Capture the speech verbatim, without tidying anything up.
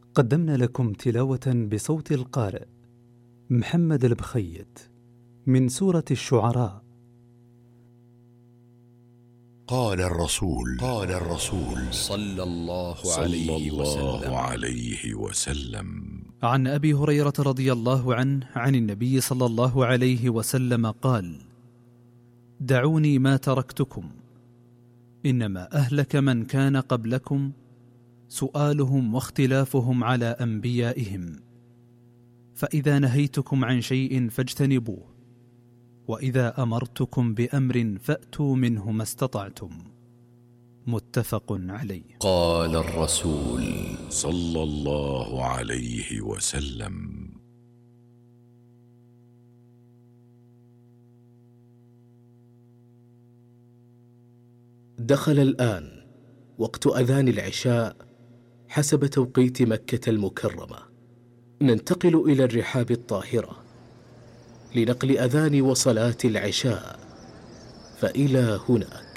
قدمنا لكم تلاوة بصوت القارئ محمد البخيت من سورة الشعراء. قال الرسول قال الرسول صلى الله صلى عليه الله وسلم عليه وسلم عن أبي هريرة رضي الله عنه عن النبي صلى الله عليه وسلم قال: دعوني ما تركتكم، إنما أهلك من كان قبلكم سؤالهم واختلافهم على أنبيائهم، فإذا نهيتكم عن شيء فاجتنبوه، وإذا أمرتكم بأمر فأتوا منه ما استطعتم. متفق عليه. قال الرسول صلى الله عليه وسلم. دخل الآن وقت أذان العشاء حسب توقيت مكة المكرمة. ننتقل إلى الرحاب الطاهرة لنقل أذان وصلاة العشاء، فإلى هناك.